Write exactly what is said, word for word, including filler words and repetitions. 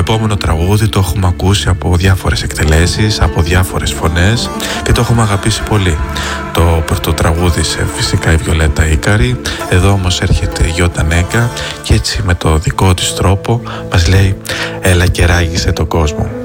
επόμενο τραγούδι το έχουμε ακούσει από διάφορες εκτελέσεις, από διάφορες φωνές και το έχουμε αγαπήσει πολύ. Το πρώτο τραγούδισε φυσικά η Βιολέτα Ίκαρη, εδώ όμως έρχεται η Γιώτα Νέγκα και έτσι με το δικό της τρόπο μας λέει «Έλα και ράγισε τον κόσμο».